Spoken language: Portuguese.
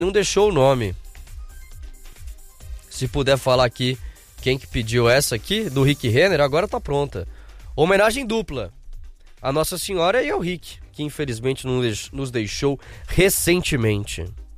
não deixou o nome. Se puder falar aqui quem que pediu essa aqui, do Rick Renner, agora tá pronta. Homenagem dupla a Nossa Senhora e ao Rick, que infelizmente nos deixou recentemente.